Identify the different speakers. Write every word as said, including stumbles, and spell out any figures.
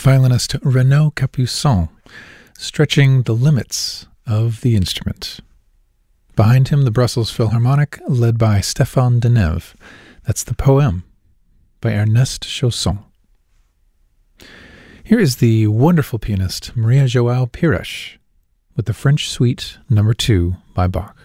Speaker 1: violinist Renaud Capuçon, stretching the limits of the instrument. Behind him, the Brussels Philharmonic, led by Stéphane Denève. That's the Poème by Ernest Chausson. Here is the wonderful pianist Maria João Pires with the French Suite Number Two by Bach.